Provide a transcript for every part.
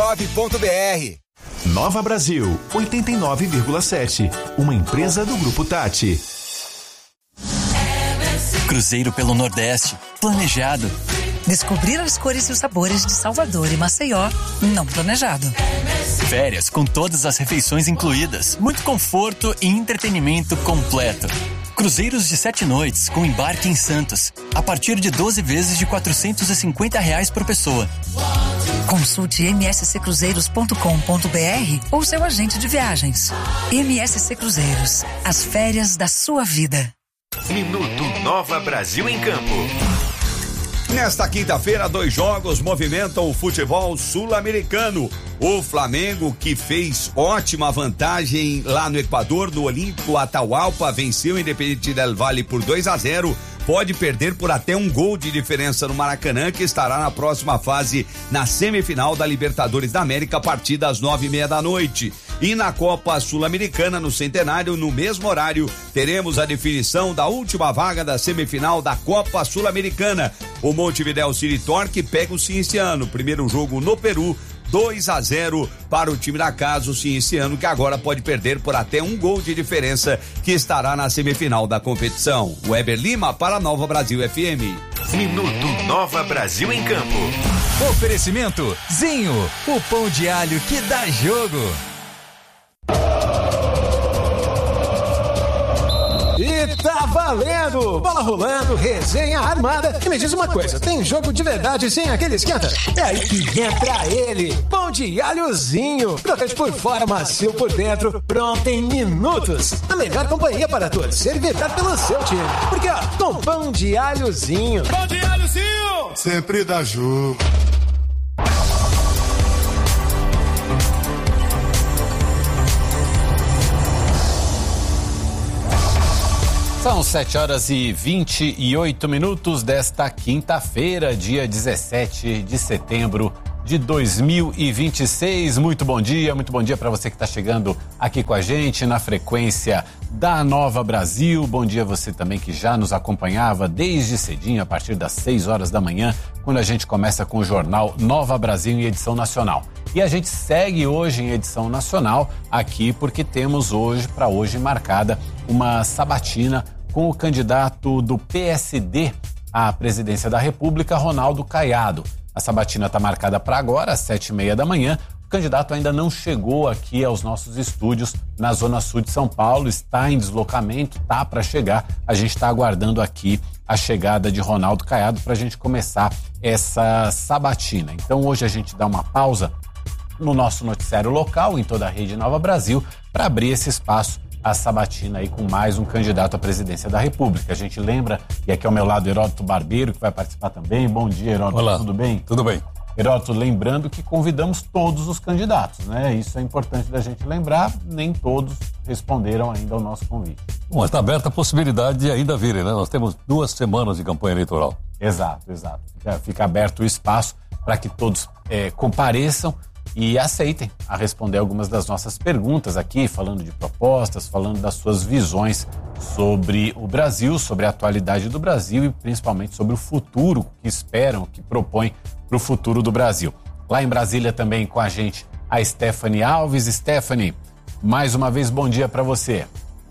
Nova Brasil, 89,7. Uma empresa do Grupo Tati. Cruzeiro pelo Nordeste, planejado. Descobrir as cores e os sabores de Salvador e Maceió, não planejado. Férias com todas as refeições incluídas, muito conforto e entretenimento completo. Cruzeiros de 7 noites com embarque em Santos, a partir de 12 vezes de R$450 por pessoa. Consulte msccruzeiros.com.br ou seu agente de viagens. MSC Cruzeiros, as férias da sua vida. Minuto Nova Brasil em Campo. Nesta quinta-feira, 2 jogos movimentam o futebol sul-americano. O Flamengo, que fez ótima vantagem lá no Equador, no Olímpico Atahualpa, venceu o Independiente del Valle por 2-0. Pode perder por até 1 gol de diferença no Maracanã, que estará na próxima fase, na semifinal da Libertadores da América, a partir das 9:30 da noite. E na Copa Sul-Americana, no Centenário, no mesmo horário, teremos a definição da última vaga da semifinal da Copa Sul-Americana. O Montevidéu City Torque pega o Cienciano. Primeiro jogo no Peru, 2-0 para o time da casa, o Cienciano, que agora pode perder por até 1 gol de diferença, que estará na semifinal da competição. Weber Lima para a Nova Brasil FM. Minuto Nova Brasil em Campo. Oferecimento Zinho, o pão de alho que dá jogo. E tá valendo! Bola rolando, resenha armada. E me diz uma coisa, tem jogo de verdade sem aquele esquenta? É aí que entra ele, pão de alhozinho. Crocante por fora, macio por dentro, pronto em minutos. A melhor companhia para torcer e vibrar pelo seu time. Porque ó, com pão de alhozinho. Pão de alhozinho! Sempre dá jogo. São 7h28 desta quinta-feira, dia 17 de setembro de 2026. Muito bom dia para você que está chegando aqui com a gente na frequência da Nova Brasil. Bom dia a você também que já nos acompanhava desde cedinho, a partir das 6 horas da manhã, quando a gente começa com o jornal Nova Brasil em edição nacional. E a gente segue hoje em edição nacional aqui porque temos hoje marcada uma sabatina com o candidato do PSD à presidência da República, Ronaldo Caiado. A sabatina está marcada para agora, às 7:30 da manhã. O candidato ainda não chegou aqui aos nossos estúdios na Zona Sul de São Paulo, está em deslocamento, tá para chegar. A gente está aguardando aqui a chegada de Ronaldo Caiado para a gente começar essa sabatina. Então hoje a gente dá uma pausa no nosso noticiário local, em toda a rede Nova Brasil, para abrir esse espaço, a sabatina aí com mais um candidato à presidência da República. A gente lembra, e aqui ao meu lado Heródoto Barbeiro, que vai participar também. Bom dia, Heródoto. Olá. Tudo bem? Tudo bem. Heródoto, lembrando que convidamos todos os candidatos, né? Isso é importante da gente lembrar, nem todos responderam ainda ao nosso convite. Bom, está aberta a possibilidade de ainda virem, né? Nós temos 2 semanas de campanha eleitoral. Exato. Fica aberto o espaço para que todos compareçam e aceitem a responder algumas das nossas perguntas aqui, falando de propostas, falando das suas visões sobre o Brasil, sobre a atualidade do Brasil e principalmente sobre o futuro que esperam, que propõem para o futuro do Brasil. Lá em Brasília também com a gente a Stephanie Alves. Stephanie, mais uma vez bom dia para você.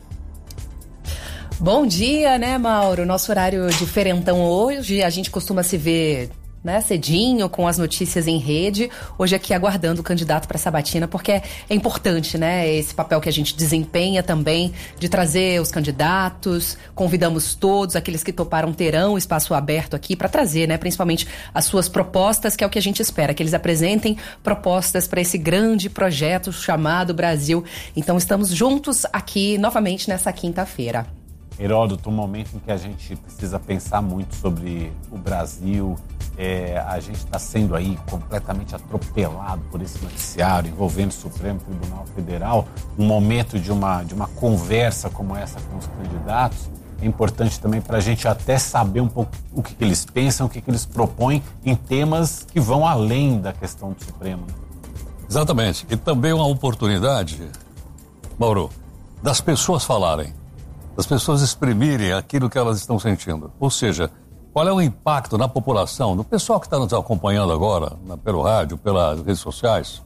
Bom dia, né, Mauro? Nosso horário diferentão hoje, a gente costuma se ver, né, cedinho, com as notícias em rede. Hoje aqui aguardando o candidato para a sabatina, porque é importante, né, esse papel que a gente desempenha também, de trazer os candidatos. Convidamos todos, aqueles que toparam terão espaço aberto aqui para trazer, né, principalmente as suas propostas, que é o que a gente espera, que eles apresentem propostas para esse grande projeto chamado Brasil. Então estamos juntos aqui novamente nessa quinta-feira. Heródoto, um momento em que a gente precisa pensar muito sobre o Brasil. A gente está sendo aí completamente atropelado por esse noticiário envolvendo o Supremo Tribunal Federal. Um momento de uma conversa como essa com os candidatos é importante também para a gente até saber um pouco o que eles pensam, o que eles propõem em temas que vão além da questão do Supremo. Exatamente. E também uma oportunidade, Mauro, das pessoas falarem, das pessoas exprimirem aquilo que elas estão sentindo. Ou seja, qual é o impacto na população, do pessoal que está nos acompanhando agora, pelo rádio, pelas redes sociais,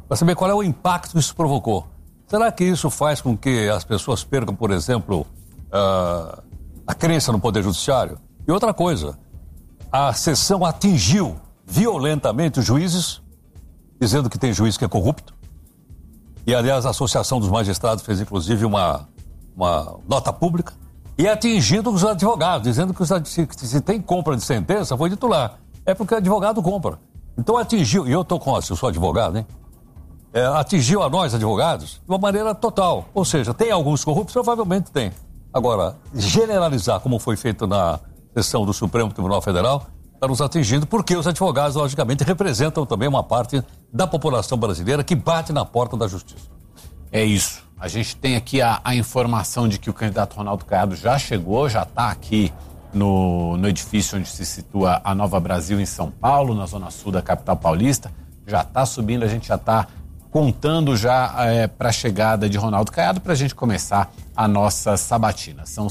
para saber qual é o impacto que isso provocou. Será que isso faz com que as pessoas percam, por exemplo, a crença no Poder Judiciário? E outra coisa, a sessão atingiu violentamente os juízes, dizendo que tem juiz que é corrupto. E, aliás, a Associação dos Magistrados fez, inclusive, uma nota pública. E atingindo os advogados, dizendo que se tem compra de sentença, foi dito lá. É porque o advogado compra. Então atingiu, e eu sou advogado, hein? Atingiu a nós, advogados, de uma maneira total. Ou seja, tem alguns corruptos? Provavelmente tem. Agora, generalizar, como foi feito na sessão do Supremo Tribunal Federal, está nos atingindo, porque os advogados, logicamente, representam também uma parte da população brasileira que bate na porta da justiça. É isso. A gente tem aqui a informação de que o candidato Ronaldo Caiado já chegou, já está aqui no edifício onde se situa a Nova Brasil, em São Paulo, na zona sul da capital paulista. Já está subindo, a gente já está contando já para a chegada de Ronaldo Caiado para a gente começar a nossa sabatina. São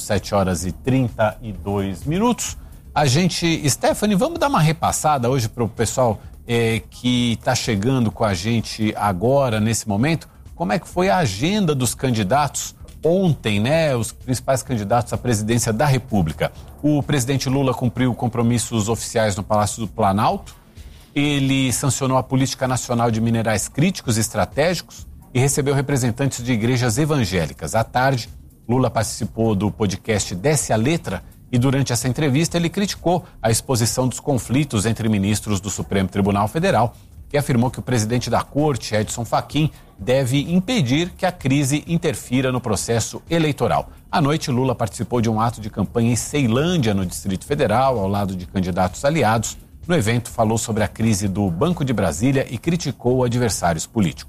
7h32. A gente, Stephanie, vamos dar uma repassada hoje para o pessoal que está chegando com a gente agora, nesse momento. Como é que foi a agenda dos candidatos ontem, né? Os principais candidatos à presidência da República. O presidente Lula cumpriu compromissos oficiais no Palácio do Planalto. Ele sancionou a Política Nacional de Minerais Críticos e Estratégicos e recebeu representantes de igrejas evangélicas. À tarde, Lula participou do podcast Desce a Letra e durante essa entrevista ele criticou a exposição dos conflitos entre ministros do Supremo Tribunal Federal e afirmou que o presidente da Corte, Edson Fachin, deve impedir que a crise interfira no processo eleitoral. À noite, Lula participou de um ato de campanha em Ceilândia, no Distrito Federal, ao lado de candidatos aliados. No evento, falou sobre a crise do Banco de Brasília e criticou adversários políticos.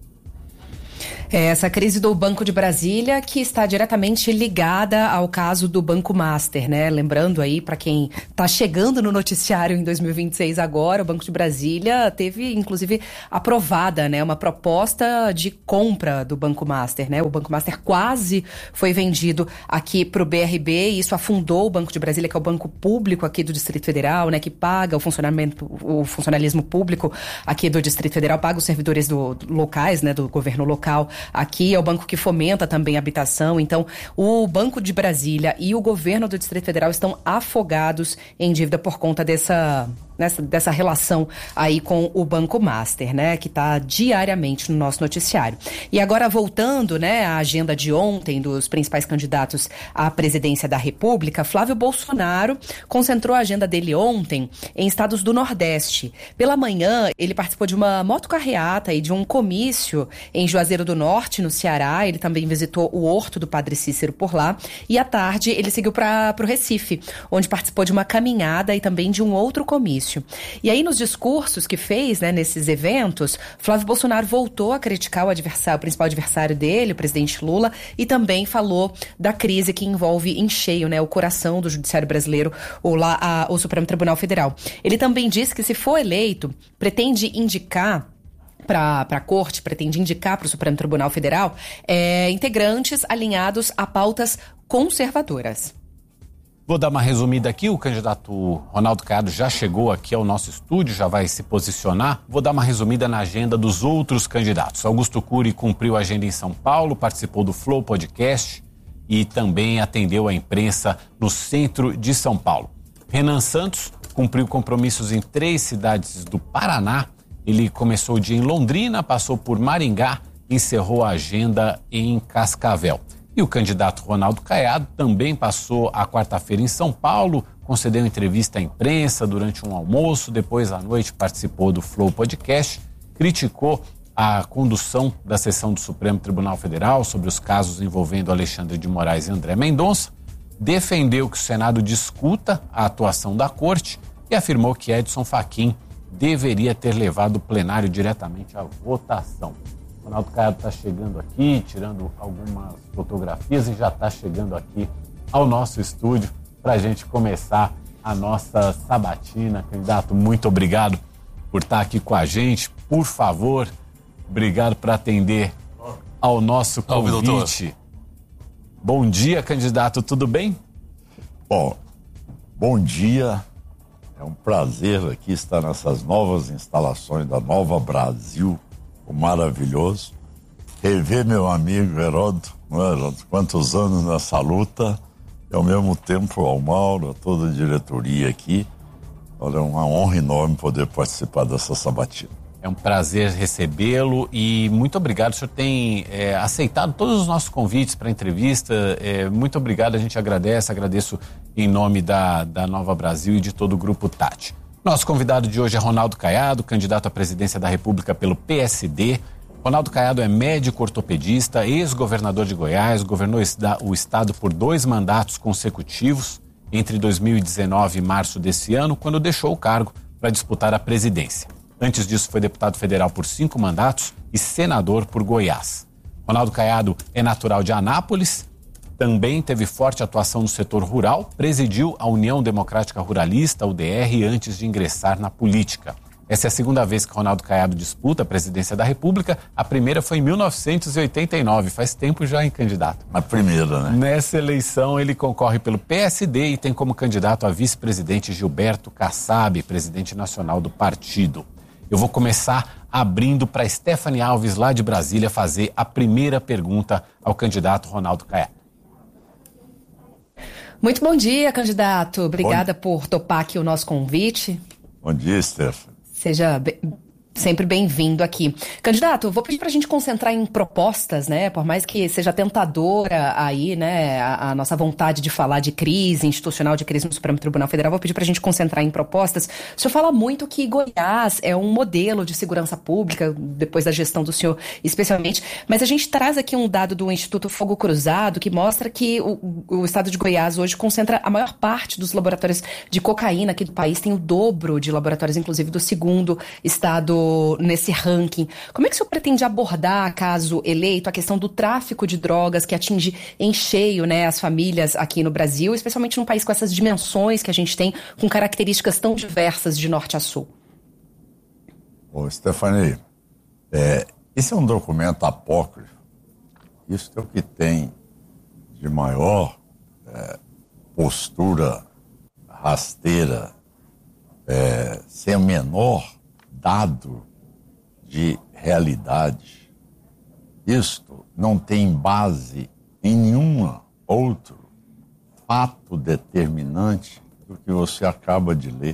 Essa crise do Banco de Brasília que está diretamente ligada ao caso do Banco Master, né? Lembrando aí, para quem está chegando no noticiário em 2026 agora, o Banco de Brasília teve, inclusive, aprovada, né? Uma proposta de compra do Banco Master, né? O Banco Master quase foi vendido aqui para o BRB e isso afundou o Banco de Brasília, que é o banco público aqui do Distrito Federal, né? Que paga o funcionalismo público aqui do Distrito Federal, paga os servidores locais, né? Do governo local. Aqui é o banco que fomenta também a habitação. Então, o Banco de Brasília e o governo do Distrito Federal estão afogados em dívida por conta dessa relação aí com o Banco Master, né? Que está diariamente no nosso noticiário. E agora, voltando, né, à agenda de ontem dos principais candidatos à presidência da República, Flávio Bolsonaro concentrou a agenda dele ontem em estados do Nordeste. Pela manhã, ele participou de uma motocarreata e de um comício em Juazeiro do Norte, no Ceará. Ele também visitou o Horto do Padre Cícero por lá. E à tarde, ele seguiu para o Recife, onde participou de uma caminhada e também de um outro comício. E aí, nos discursos que fez, né, nesses eventos, Flávio Bolsonaro voltou a criticar o principal adversário dele, o presidente Lula, e também falou da crise que envolve em cheio, né, o coração do judiciário brasileiro, o Supremo Tribunal Federal. Ele também disse que, se for eleito, pretende indicar para a Corte, pretende indicar para o Supremo Tribunal Federal integrantes alinhados a pautas conservadoras. Vou dar uma resumida aqui, o candidato Ronaldo Caiado já chegou aqui ao nosso estúdio, já vai se posicionar. Vou dar uma resumida na agenda dos outros candidatos. Augusto Cury cumpriu a agenda em São Paulo, participou do Flow Podcast e também atendeu a imprensa no centro de São Paulo. Renan Santos cumpriu compromissos em 3 cidades do Paraná. Ele começou o dia em Londrina, passou por Maringá, encerrou a agenda em Cascavel. E o candidato Ronaldo Caiado também passou a quarta-feira em São Paulo, concedeu entrevista à imprensa durante um almoço, depois à noite participou do Flow Podcast, criticou a condução da sessão do Supremo Tribunal Federal sobre os casos envolvendo Alexandre de Moraes e André Mendonça, defendeu que o Senado discuta a atuação da Corte e afirmou que Edson Fachin deveria ter levado o plenário diretamente à votação. Ronaldo Caiado está chegando aqui, tirando algumas fotografias e já está chegando aqui ao nosso estúdio para a gente começar a nossa sabatina. Candidato, muito obrigado por estar aqui com a gente. Por favor, obrigado por atender ao nosso convite. Bom dia, candidato, tudo bem? Bom dia. É um prazer aqui estar nessas novas instalações da Nova Brasil, maravilhoso. Rever meu amigo Heródoto, quantos anos nessa luta, e ao mesmo tempo ao Mauro, a toda a diretoria aqui. Olha, é uma honra enorme poder participar dessa sabatina. É um prazer recebê-lo e muito obrigado. O senhor tem aceitado todos os nossos convites para entrevista. Muito obrigado, a gente agradeço em nome da Nova Brasil e de todo o Grupo Tati. Nosso convidado de hoje é Ronaldo Caiado, candidato à presidência da República pelo PSD. Ronaldo Caiado é médico ortopedista, ex-governador de Goiás, governou o estado por 2 mandatos consecutivos entre 2019 e março desse ano, quando deixou o cargo para disputar a presidência. Antes disso, foi deputado federal por 5 mandatos e senador por Goiás. Ronaldo Caiado é natural de Anápolis, também teve forte atuação no setor rural, presidiu a União Democrática Ruralista, UDR, antes de ingressar na política. Essa é a segunda vez que Ronaldo Caiado disputa a presidência da República. A primeira foi em 1989, faz tempo já em candidato. A primeira, né? Nessa eleição ele concorre pelo PSD e tem como candidato a vice-presidente Gilberto Kassab, presidente nacional do partido. Eu vou começar abrindo para Stephanie Alves, lá de Brasília, fazer a primeira pergunta ao candidato Ronaldo Caiado. Muito bom dia, candidato. Obrigada por topar aqui o nosso convite. Bom dia, Stephanie. Seja sempre bem-vindo aqui. Candidato, eu vou pedir para a gente concentrar em propostas, né? Por mais que seja tentadora aí, né, a nossa vontade de falar de crise institucional, de crise no Supremo Tribunal Federal, vou pedir para a gente concentrar em propostas. O senhor fala muito que Goiás é um modelo de segurança pública, depois da gestão do senhor especialmente, mas a gente traz aqui um dado do Instituto Fogo Cruzado que mostra que o estado de Goiás hoje concentra a maior parte dos laboratórios de cocaína aqui do país, tem o dobro de laboratórios, inclusive, do segundo estado nesse ranking. Como é que o senhor pretende abordar, caso eleito, a questão do tráfico de drogas que atinge em cheio, né, as famílias aqui no Brasil, especialmente num país com essas dimensões que a gente tem, com características tão diversas de norte a sul? Ô, Stephanie, esse é um documento apócrifo. Isso é o que tem de maior postura rasteira, sem o menor dado de realidade. Isto não tem base em nenhum outro fato determinante do que você acaba de ler.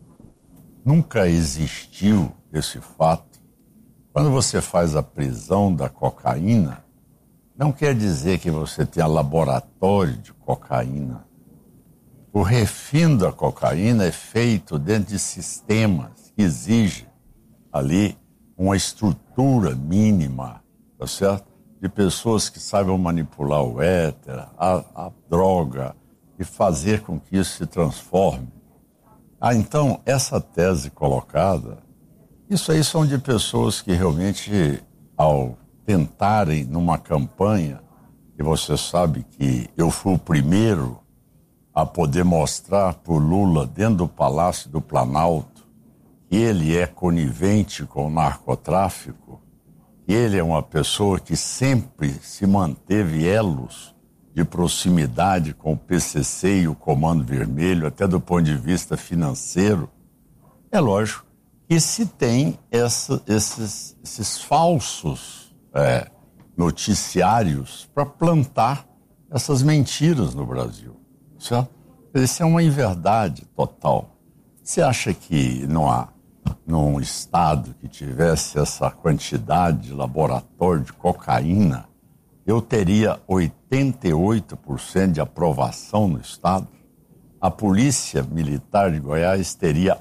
Nunca existiu esse fato. Quando você faz a prisão da cocaína, não quer dizer que você tenha laboratório de cocaína. O refino da cocaína é feito dentro de sistemas que exigem ali uma estrutura mínima, tá certo? De pessoas que saibam manipular o éter, a droga e fazer com que isso se transforme. Então, essa tese colocada, isso aí são de pessoas que realmente, ao tentarem numa campanha, e você sabe que eu fui o primeiro a poder mostrar por Lula dentro do Palácio do Planalto que ele é conivente com o narcotráfico, que ele é uma pessoa que sempre se manteve elos de proximidade com o PCC e o Comando Vermelho, até do ponto de vista financeiro. É lógico que se tem esses falsos noticiários para plantar essas mentiras no Brasil, certo? Isso é uma inverdade total. Você acha que não há, num estado que tivesse essa quantidade de laboratório de cocaína, eu teria 88% de aprovação no estado? A Polícia Militar de Goiás teria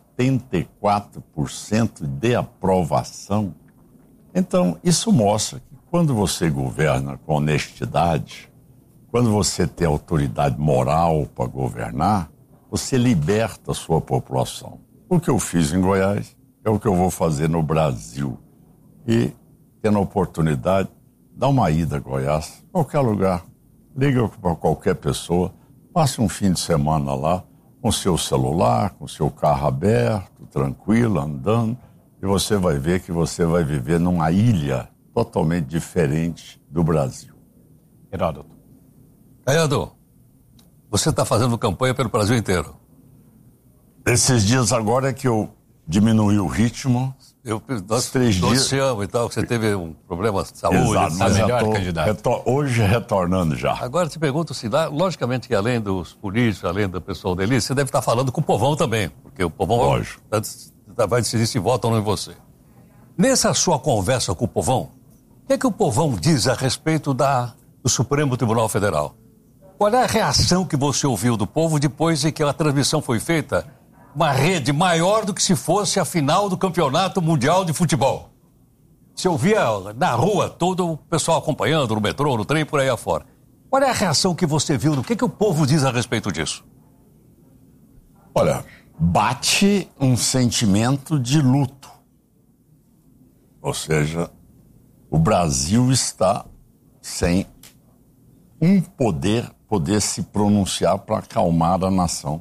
84% de aprovação? Então, isso mostra que quando você governa com honestidade, quando você tem autoridade moral para governar, você liberta a sua população. O que eu fiz em Goiás é o que eu vou fazer no Brasil. E, tendo a oportunidade, dá uma ida a Goiás, qualquer lugar. Liga para qualquer pessoa, passe um fim de semana lá, com seu celular, com seu carro aberto, tranquilo, andando, e você vai ver que você vai viver numa ilha totalmente diferente do Brasil. Heródoto. Caiado, você está fazendo campanha pelo Brasil inteiro. Esses dias agora é que eu diminui o ritmo Nós 3 dias. e tal, que você teve um problema de saúde. Exato, mas melhor candidato. Hoje retornando já. Agora te pergunto se, logicamente que além dos políticos, além do pessoal da elite, você deve estar falando com o povão também, porque o povão vai decidir se vota ou não em você. Nessa sua conversa com o povão, o que o povão diz a respeito do Supremo Tribunal Federal? Qual é a reação que você ouviu do povo depois de que a transmissão foi feita? Uma rede maior do que se fosse a final do Campeonato Mundial de Futebol. Você ouvia na rua todo o pessoal acompanhando, no metrô, no trem, por aí afora. Qual é a reação que você viu? O que o povo diz a respeito disso? Olha, bate um sentimento de luto. Ou seja, o Brasil está sem um poder se pronunciar para acalmar a nação.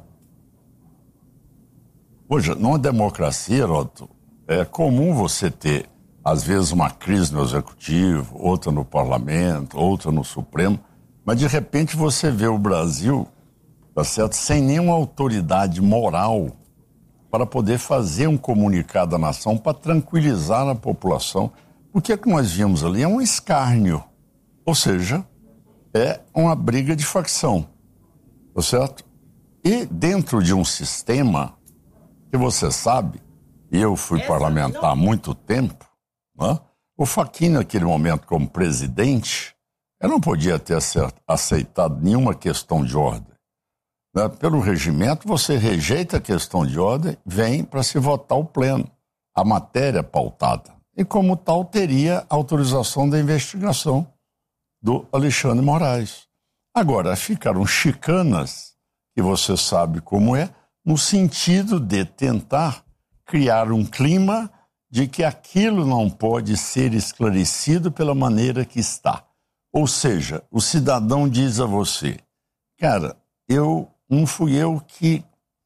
Hoje, numa democracia, Heródoto, é comum você ter, às vezes, uma crise no Executivo, outra no Parlamento, outra no Supremo, mas, de repente, você vê o Brasil, tá certo, sem nenhuma autoridade moral para poder fazer um comunicado à nação para tranquilizar a população. O que é que nós vimos ali? É um escárnio, ou seja, é uma briga de facção, tá certo? E dentro de um sistema que você sabe, e eu fui parlamentar há muito tempo, né? O Fachin, naquele momento, como presidente, eu não podia ter aceitado nenhuma questão de ordem. Né? Pelo regimento, você rejeita a questão de ordem, vem para se votar o pleno, a matéria pautada. E como tal, teria autorização da investigação do Alexandre Moraes. Agora, ficaram chicanas, que você sabe como é, no sentido de tentar criar um clima de que aquilo não pode ser esclarecido pela maneira que está. Ou seja, o cidadão diz a você, cara, não fui eu que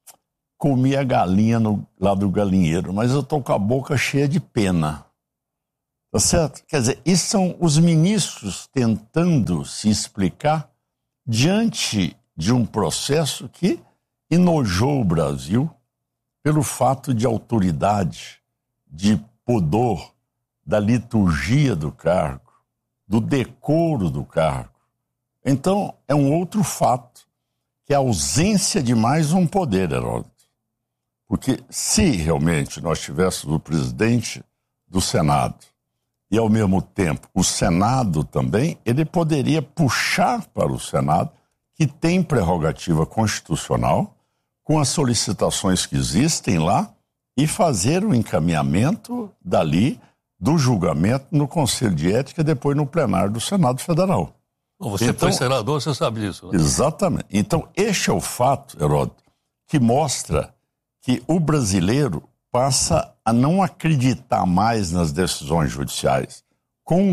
comi a galinha lá do galinheiro, mas eu estou com a boca cheia de pena. Tá certo? Quer dizer, isso são os ministros tentando se explicar diante de um processo que enojou o Brasil pelo fato de autoridade, de pudor, da liturgia do cargo, do decoro do cargo. Então, é um outro fato, que é a ausência de mais um poder, Heródoto. Porque se realmente nós tivéssemos o presidente do Senado e, ao mesmo tempo, o Senado também, ele poderia puxar para o Senado, que tem prerrogativa constitucional, com as solicitações que existem lá, e fazer o encaminhamento dali do julgamento no Conselho de Ética e depois no plenário do Senado Federal. Você foi senador, você sabe disso. Né? Exatamente. Então, este é o fato, Heródoto, que mostra que o brasileiro passa a não acreditar mais nas decisões judiciais, com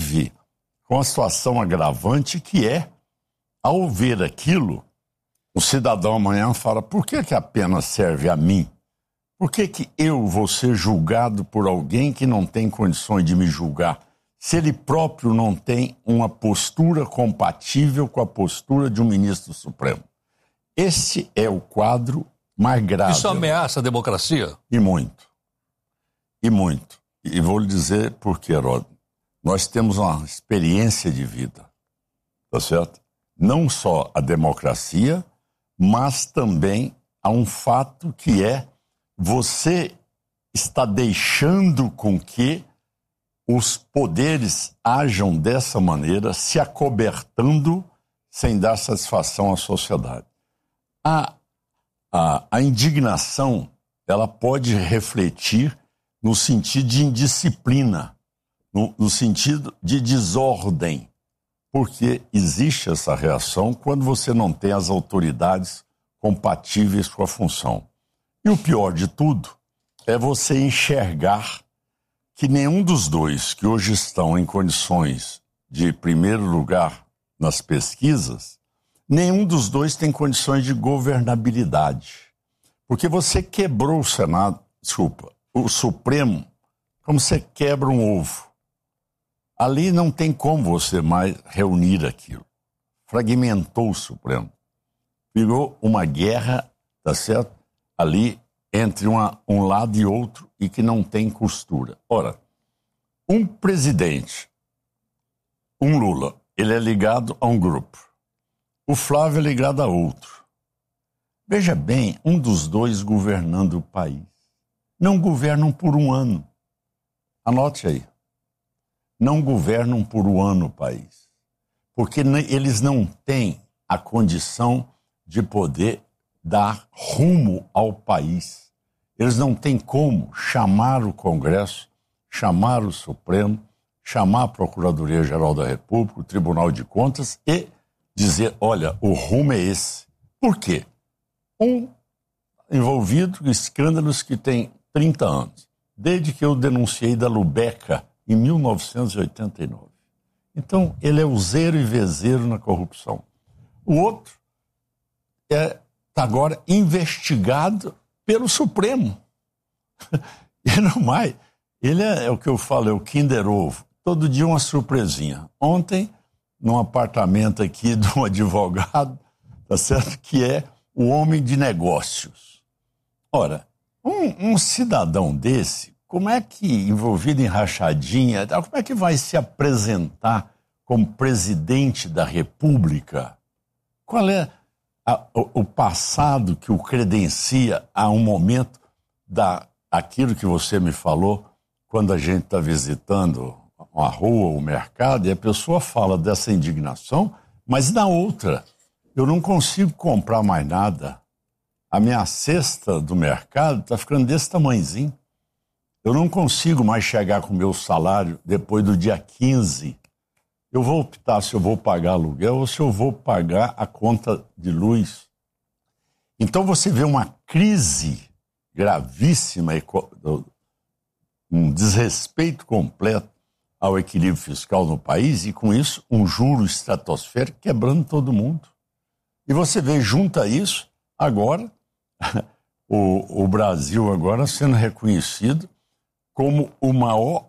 a situação agravante que é, ao ver aquilo, o cidadão amanhã fala, por que a pena serve a mim? Por que eu vou ser julgado por alguém que não tem condições de me julgar, se ele próprio não tem uma postura compatível com a postura de um ministro do Supremo? Esse é o quadro mais grave. Isso ameaça a democracia? E muito. E muito. E vou lhe dizer por quê, Heródoto. Nós temos uma experiência de vida, tá certo? Não só a democracia, mas também há um fato que é você está deixando com que os poderes ajam dessa maneira, se acobertando sem dar satisfação à sociedade. A indignação, ela pode refletir no sentido de indisciplina, no sentido de desordem, porque existe essa reação quando você não tem as autoridades compatíveis com a função. E o pior de tudo é você enxergar que nenhum dos dois que hoje estão em condições de primeiro lugar nas pesquisas, nenhum dos dois tem condições de governabilidade. Porque você quebrou o Supremo, como você quebra um ovo. Ali não tem como você mais reunir aquilo. Fragmentou o Supremo. Virou uma guerra, tá certo? Ali entre um lado e outro e que não tem costura. Ora, um presidente, um Lula, ele é ligado a um grupo. O Flávio é ligado a outro. Veja bem, um dos dois governando o país. Não governam por um ano. Anote aí. Não governam por um ano o país. Porque eles não têm a condição de poder dar rumo ao país. Eles não têm como chamar o Congresso, chamar o Supremo, chamar a Procuradoria-Geral da República, o Tribunal de Contas e dizer, olha, o rumo é esse. Por quê? Envolvido em escândalos que tem 30 anos, desde que eu denunciei da Lubeca em 1989. Então, ele é useiro e vezeiro na corrupção. O outro está agora investigado pelo Supremo. E não mais. Ele é o que eu falo, é o Kinder Ovo. Todo dia uma surpresinha. Ontem, num apartamento aqui de um advogado, tá certo? Que é o homem de negócios. Ora, um cidadão desse, como é que, envolvido em rachadinha, como é que vai se apresentar como presidente da República? Qual é o passado que o credencia a um momento aquilo que você me falou, quando a gente está visitando uma rua, o mercado, e a pessoa fala dessa indignação, mas na outra, eu não consigo comprar mais nada. A minha cesta do mercado está ficando desse tamanhozinho. Eu não consigo mais chegar com o meu salário depois do dia 15. Eu vou optar se eu vou pagar aluguel ou se eu vou pagar a conta de luz. Então você vê uma crise gravíssima, um desrespeito completo ao equilíbrio fiscal no país e, com isso, um juro estratosférico quebrando todo mundo. E você vê, junto a isso, agora, o Brasil agora sendo reconhecido como o maior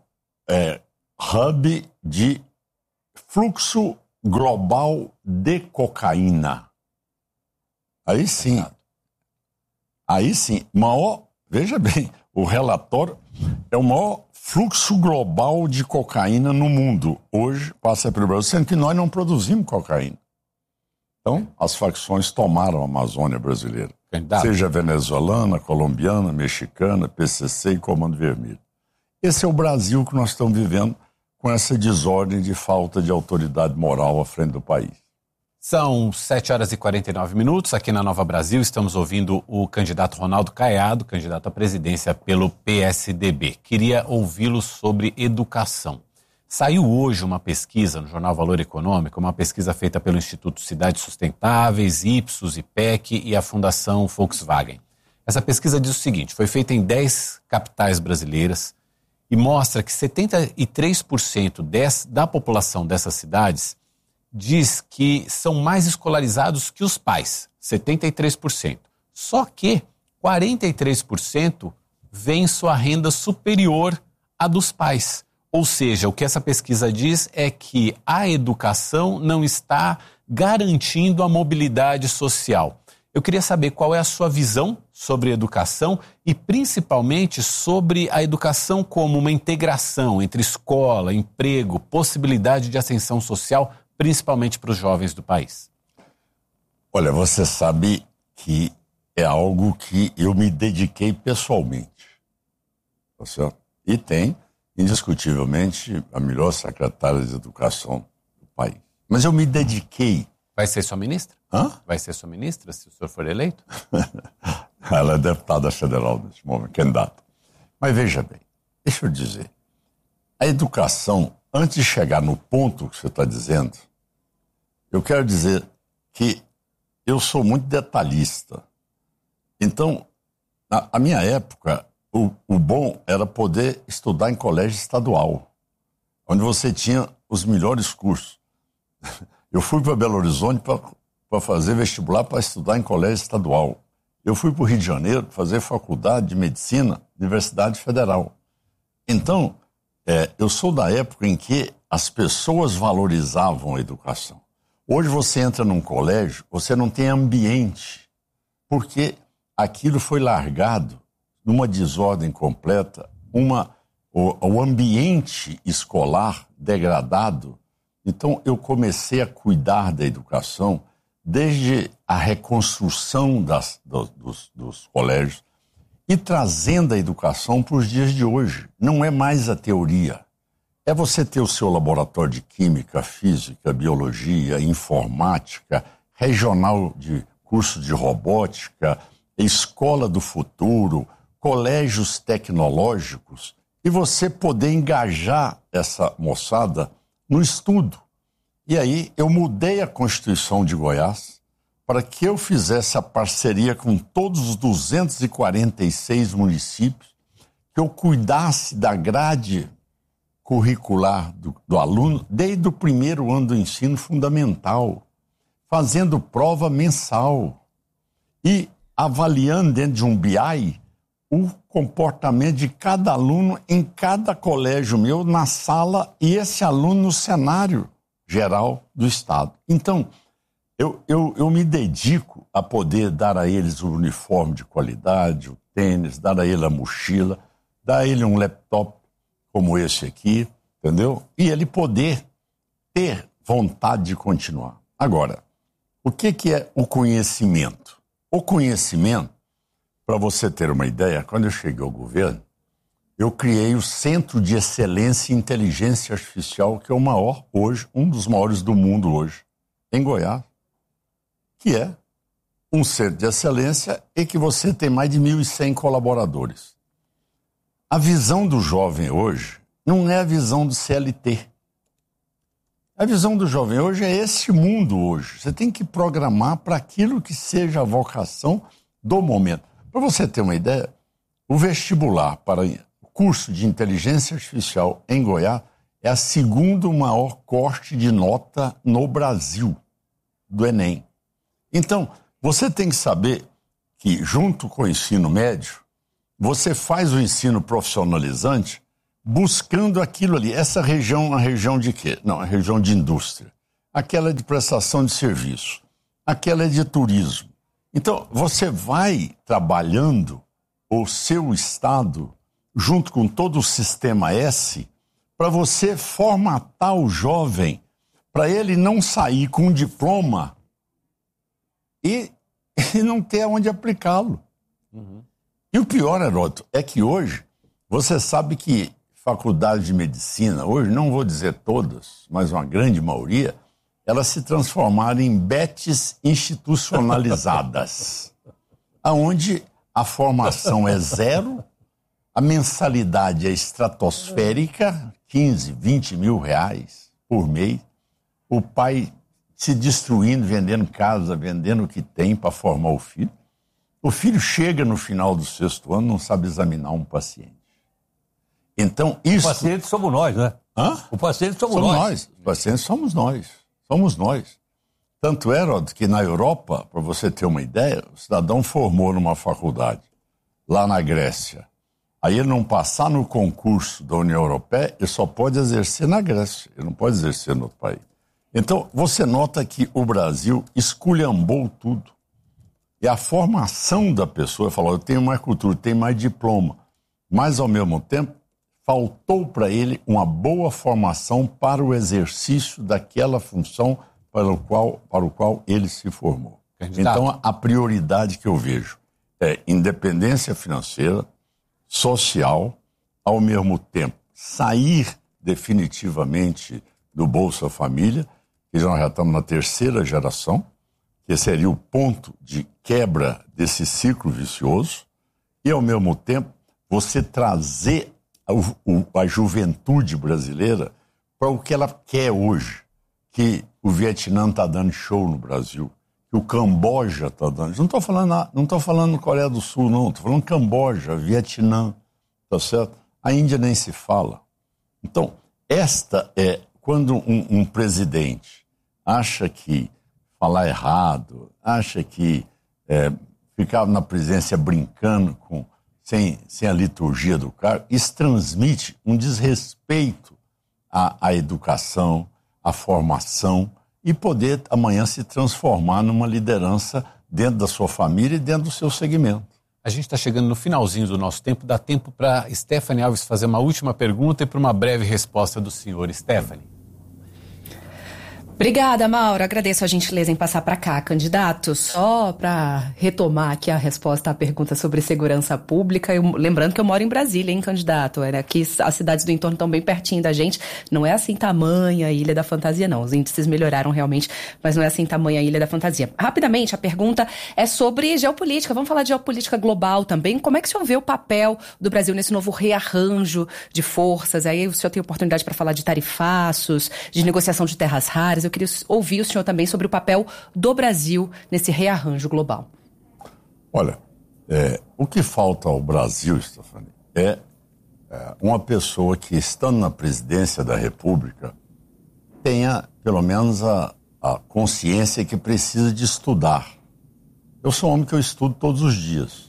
hub de fluxo global de cocaína. Aí sim, veja bem, o relatório é o maior fluxo global de cocaína no mundo. Hoje passa pelo Brasil, sendo que nós não produzimos cocaína. Então, as facções tomaram a Amazônia brasileira. Seja venezuelana, colombiana, mexicana, PCC e Comando Vermelho. Esse é o Brasil que nós estamos vivendo com essa desordem de falta de autoridade moral à frente do país. São 7h49 aqui na Nova Brasil. Estamos ouvindo o candidato Ronaldo Caiado, candidato à presidência pelo PSDB. Queria ouvi-lo sobre educação. Saiu hoje uma pesquisa no jornal Valor Econômico, uma pesquisa feita pelo Instituto Cidades Sustentáveis, Ipsos, IPEC e a Fundação Volkswagen. Essa pesquisa diz o seguinte, foi feita em 10 capitais brasileiras e mostra que 73% da população dessas cidades diz que são mais escolarizados que os pais, 73%. Só que 43% vem sua renda superior à dos pais. Ou seja, o que essa pesquisa diz é que a educação não está garantindo a mobilidade social. Eu queria saber qual é a sua visão sobre educação e principalmente sobre a educação como uma integração entre escola, emprego, possibilidade de ascensão social, principalmente para os jovens do país. Olha, você sabe que é algo que eu me dediquei pessoalmente, tá certo? E tem, indiscutivelmente, a melhor secretária de educação do país. Mas eu me dediquei. Vai ser sua ministra? Hã? Vai ser sua ministra, se o senhor for eleito? Ela é deputada federal neste momento, candidata. Mas veja bem, deixa eu dizer, a educação, antes de chegar no ponto que você está dizendo, eu quero dizer que eu sou muito detalhista. Então, na minha época, o bom era poder estudar em colégio estadual, onde você tinha os melhores cursos. Eu fui para Belo Horizonte para fazer vestibular para estudar em colégio estadual. Eu fui para o Rio de Janeiro fazer faculdade de medicina, Universidade Federal. Então, eu sou da época em que as pessoas valorizavam a educação. Hoje você entra num colégio, você não tem ambiente, porque aquilo foi largado numa desordem completa, o ambiente escolar degradado. Então, eu comecei a cuidar da educação desde a reconstrução dos colégios e trazendo a educação para os dias de hoje. Não é mais a teoria. É você ter o seu laboratório de química, física, biologia, informática, regional de curso de robótica, escola do futuro, colégios tecnológicos, e você poder engajar essa moçada no estudo. E aí eu mudei a Constituição de Goiás para que eu fizesse a parceria com todos os 246 municípios, que eu cuidasse da grade curricular do aluno desde o primeiro ano do ensino fundamental, fazendo prova mensal e avaliando dentro de um BI o comportamento de cada aluno em cada colégio meu, na sala, e esse aluno no cenário geral do Estado. Então, eu me dedico a poder dar a eles o uniforme de qualidade, o tênis, dar a ele a mochila, dar a ele um laptop como esse aqui, entendeu? E ele poder ter vontade de continuar. Agora, o que é o conhecimento? O conhecimento, para você ter uma ideia, quando eu cheguei ao governo, eu criei o Centro de Excelência em Inteligência Artificial, que é o maior hoje, um dos maiores do mundo hoje, em Goiás, que é um centro de excelência e que você tem mais de 1.100 colaboradores. A visão do jovem hoje não é a visão do CLT. A visão do jovem hoje é esse mundo hoje. Você tem que programar para aquilo que seja a vocação do momento. Para você ter uma ideia, o vestibular para o curso de inteligência artificial em Goiás é a segunda maior corte de nota no Brasil, do Enem. Então, você tem que saber que, junto com o ensino médio, você faz o ensino profissionalizante buscando aquilo ali. Essa região, a região de quê? Não, a região de indústria. Aquela de prestação de serviço. Aquela é de turismo. Então, você vai trabalhando o seu estado junto com todo o sistema S para você formatar o jovem para ele não sair com um diploma e não ter aonde aplicá-lo. Uhum. E o pior, Heródoto, é que hoje, você sabe que faculdades de medicina, hoje, não vou dizer todas, mas uma grande maioria, elas se transformaram em betes institucionalizadas, aonde a formação é zero, a mensalidade é estratosférica, 15, 20 mil reais por mês, o pai se destruindo, vendendo casa, vendendo o que tem para formar o filho. O filho chega no final do 6º ano, não sabe examinar um paciente. Então, isso... O paciente somos nós, né? Hã? O paciente somos nós. O paciente somos nós. Somos nós. Tanto é, Rod, que na Europa, para você ter uma ideia, o cidadão formou numa faculdade, lá na Grécia. Aí ele não passar no concurso da União Europeia, ele só pode exercer na Grécia. Ele não pode exercer no outro país. Então, você nota que o Brasil esculhambou tudo. E a formação da pessoa, falou, eu tenho mais cultura, tenho mais diploma, mas ao mesmo tempo faltou para ele uma boa formação para o exercício daquela função para o qual ele se formou. Candidato. Então a prioridade que eu vejo é independência financeira, social, ao mesmo tempo sair definitivamente do Bolsa Família, que nós já estamos na 3ª geração, que seria o ponto de quebra desse ciclo vicioso, e, ao mesmo tempo, você trazer a juventude brasileira para o que ela quer hoje, que o Vietnã está dando show no Brasil, que o Camboja está dando... Não estou falando Coreia do Sul, não. Estou falando Camboja, Vietnã, tá certo? A Índia nem se fala. Então, esta é quando um presidente acha que falar errado, acha que ficar na presidência brincando sem a liturgia do cargo, isso transmite um desrespeito à educação, à formação e poder amanhã se transformar numa liderança dentro da sua família e dentro do seu segmento. A gente está chegando no finalzinho do nosso tempo. Dá tempo para Stephanie Alves fazer uma última pergunta e para uma breve resposta do senhor. Stephanie. Obrigada, Mauro. Agradeço a gentileza em passar para cá, candidato. Só para retomar aqui a resposta à pergunta sobre segurança pública, lembrando que eu moro em Brasília, hein, candidato? Aqui as cidades do entorno estão bem pertinho da gente. Não é assim tamanha Ilha da Fantasia, não. Os índices melhoraram realmente, mas não é assim tamanha Ilha da Fantasia. Rapidamente, a pergunta é sobre geopolítica. Vamos falar de geopolítica global também. Como é que o senhor vê o papel do Brasil nesse novo rearranjo de forças? Aí o senhor tem oportunidade para falar de tarifaços, de negociação de terras raras. Eu queria ouvir o senhor também sobre o papel do Brasil nesse rearranjo global. Olha, o que falta ao Brasil, Stephanie, é uma pessoa que, estando na presidência da República, tenha, pelo menos, a consciência que precisa de estudar. Eu sou um homem que eu estudo todos os dias.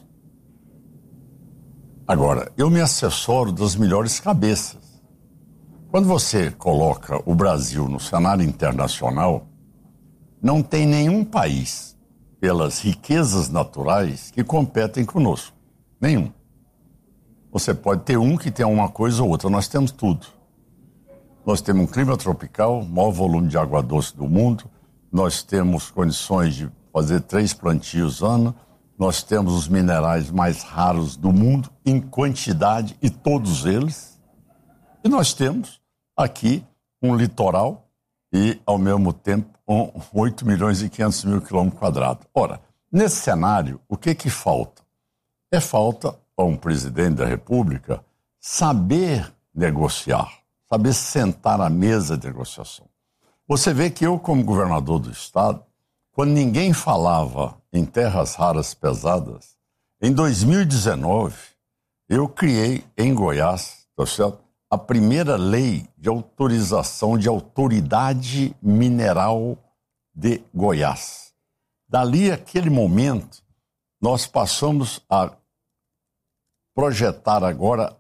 Agora, eu me assessoro das melhores cabeças. Quando você coloca o Brasil no cenário internacional, não tem nenhum país, pelas riquezas naturais, que competem conosco. Nenhum. Você pode ter um que tem uma coisa ou outra, nós temos tudo. Nós temos um clima tropical, maior volume de água doce do mundo, nós temos condições de fazer 3 plantios ano, nós temos os minerais mais raros do mundo, em quantidade, e todos eles. E nós temos aqui um litoral e, ao mesmo tempo, 8 milhões e 500 mil quilômetros quadrados. Ora, nesse cenário, o que falta? Falta a um presidente da República saber negociar, saber sentar à mesa de negociação. Você vê que eu, como governador do estado, quando ninguém falava em terras raras pesadas, em 2019, eu criei em Goiás, tá certo? A primeira lei de autorização de autoridade mineral de Goiás. Dali, aquele momento, nós passamos a projetar agora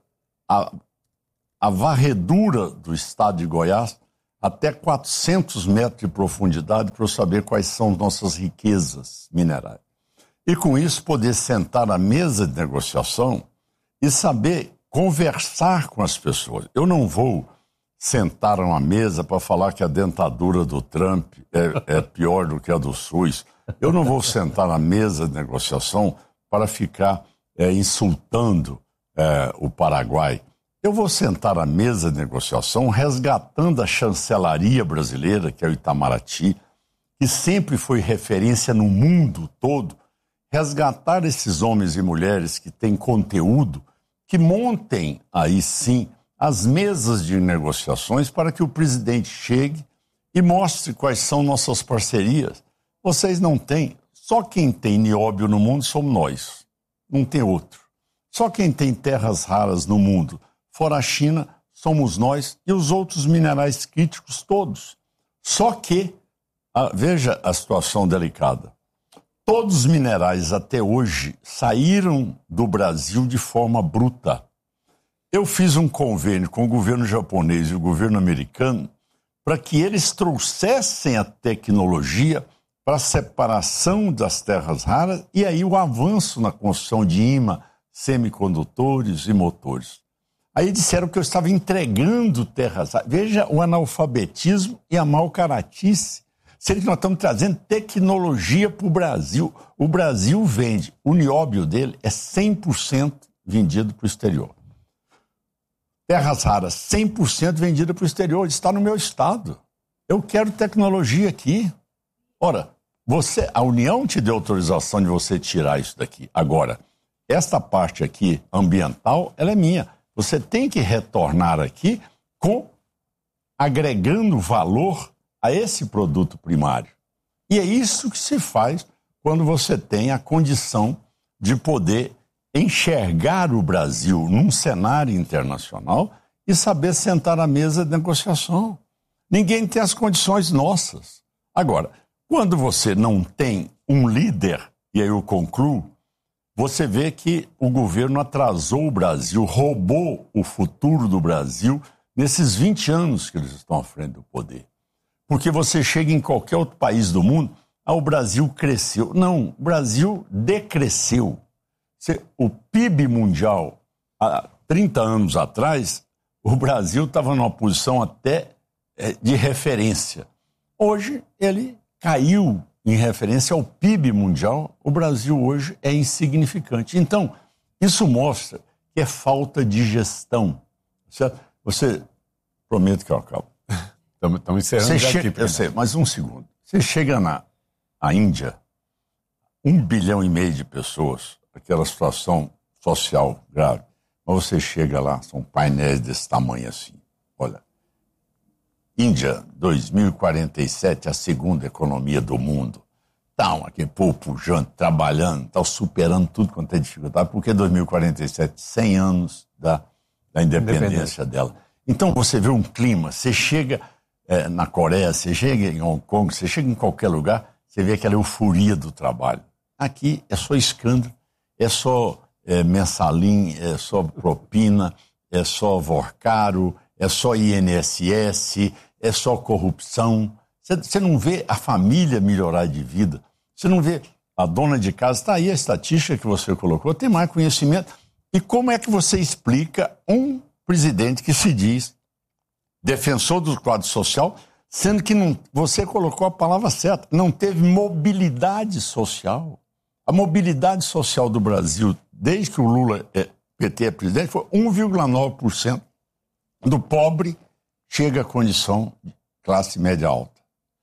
a varredura do estado de Goiás até 400 metros de profundidade para eu saber quais são nossas riquezas minerais. E com isso poder sentar à mesa de negociação e saber conversar com as pessoas. Eu não vou sentar numa mesa para falar que a dentadura do Trump é pior do que a do SUS. Eu não vou sentar na mesa de negociação para ficar insultando o Paraguai. Eu vou sentar à mesa de negociação resgatando a chancelaria brasileira, que é o Itamaraty, que sempre foi referência no mundo todo, resgatar esses homens e mulheres que têm conteúdo, que montem aí sim as mesas de negociações para que o presidente chegue e mostre quais são nossas parcerias. Vocês não têm, só quem tem nióbio no mundo somos nós, não tem outro. Só quem tem terras raras no mundo, fora a China, somos nós e os outros minerais críticos todos. Só que, veja a situação delicada, todos os minerais até hoje saíram do Brasil de forma bruta. Eu fiz um convênio com o governo japonês e o governo americano para que eles trouxessem a tecnologia para a separação das terras raras e aí o avanço na construção de imã, semicondutores e motores. Aí disseram que eu estava entregando terras raras. Veja o analfabetismo e a mau caratice. Sendo que nós estamos trazendo tecnologia para o Brasil. O Brasil vende, o nióbio dele é 100% vendido para o exterior. Terras raras, 100% vendida para o exterior. Está no meu estado. Eu quero tecnologia aqui. Ora, a União te deu autorização de você tirar isso daqui. Agora, esta parte aqui, ambiental, ela é minha. Você tem que retornar aqui agregando valor a esse produto primário. E é isso que se faz quando você tem a condição de poder enxergar o Brasil num cenário internacional e saber sentar à mesa de negociação. Ninguém tem as condições nossas. Agora, quando você não tem um líder, e aí eu concluo, você vê que o governo atrasou o Brasil, roubou o futuro do Brasil nesses 20 anos que eles estão à frente do poder. Porque você chega em qualquer outro país do mundo, o Brasil cresceu. Não, o Brasil decresceu. O PIB mundial, há 30 anos atrás, o Brasil estava numa posição até de referência. Hoje, ele caiu em referência ao PIB mundial. O Brasil hoje é insignificante. Então, isso mostra que é falta de gestão. Certo? Você, prometo que eu acabo. Estamos encerrando já aqui. Eu sei, mas um segundo. Você chega na Índia, 1,5 bilhão de pessoas, aquela situação social grave. Mas você chega lá, são painéis desse tamanho assim. Olha, Índia, 2047, a segunda economia do mundo. Estão aqui, povo pujante, trabalhando, estão superando tudo quanto é dificuldade, porque 2047, 100 anos da independência dela. Então você vê um clima, você chega na Coreia, você chega em Hong Kong, você chega em qualquer lugar, você vê aquela euforia do trabalho. Aqui é só escândalo, é só mensalim, é só propina, é só vorcaro, é só INSS, é só corrupção. Você não vê a família melhorar de vida, você não vê a dona de casa. Está aí a estatística que você colocou, tem mais conhecimento. E como é que você explica um presidente que se diz defensor do quadro social, sendo que você colocou a palavra certa, não teve mobilidade social? A mobilidade social do Brasil, desde que o Lula PT é presidente, foi 1,9% do pobre chega à condição de classe média alta.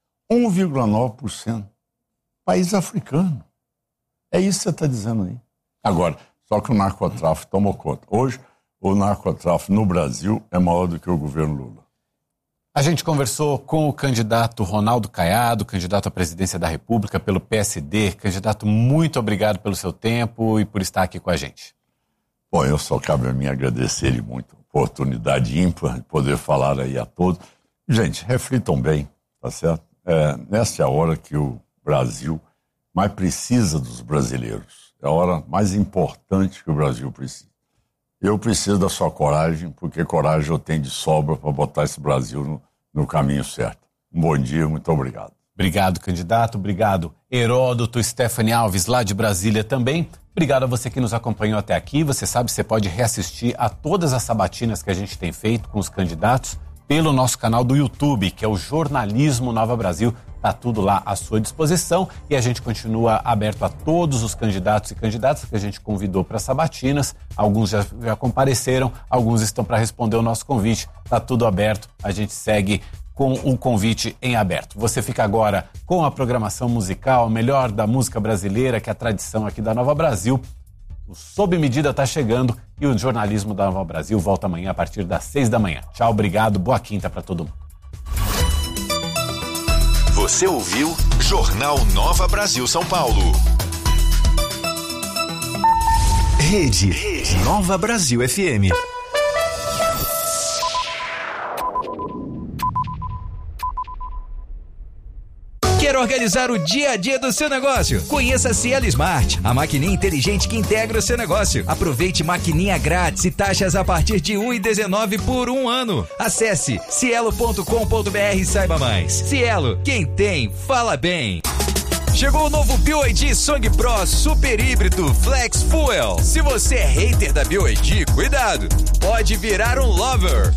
1,9%. País africano. É isso que você está dizendo aí. Agora, só que o narcotráfico tomou conta. Hoje, o narcotráfico no Brasil é maior do que o governo Lula. A gente conversou com o candidato Ronaldo Caiado, candidato à presidência da República pelo PSD. Candidato, muito obrigado pelo seu tempo e por estar aqui com a gente. Bom, eu só cabe a mim agradecer-lhe muito a oportunidade ímpar de poder falar aí a todos. Gente, reflitam bem, tá certo? Nessa é a hora que o Brasil mais precisa dos brasileiros. É a hora mais importante que o Brasil precisa. Eu preciso da sua coragem, porque coragem eu tenho de sobra para botar esse Brasil no caminho certo. Um bom dia, muito obrigado. Obrigado, candidato. Obrigado, Heródoto, Stephanie Alves, lá de Brasília também. Obrigado a você que nos acompanhou até aqui. Você sabe, você pode reassistir a todas as sabatinas que a gente tem feito com os candidatos pelo nosso canal do YouTube, que é o Jornalismo Nova Brasil. Está tudo lá à sua disposição e a gente continua aberto a todos os candidatos e candidatas que a gente convidou para sabatinas. Alguns já compareceram, alguns estão para responder o nosso convite. Está tudo aberto, a gente segue com o convite em aberto. Você fica agora com a programação musical, a melhor da música brasileira, que é a tradição aqui da Nova Brasil. O Sob Medida está chegando e o Jornalismo da Nova Brasil volta amanhã a partir das 6 da manhã. Tchau, obrigado, boa quinta para todo mundo. Você ouviu Jornal Nova Brasil São Paulo. Rede Nova Brasil FM. Quer organizar o dia a dia do seu negócio? Conheça a Cielo Smart, a maquininha inteligente que integra o seu negócio. Aproveite maquininha grátis e taxas a partir de R$ 1,19 por um ano. Acesse cielo.com.br e saiba mais. Cielo, quem tem, fala bem. Chegou o novo BYD Song Pro Super Híbrido Flex Fuel. Se você é hater da BYD, cuidado, pode virar um lover.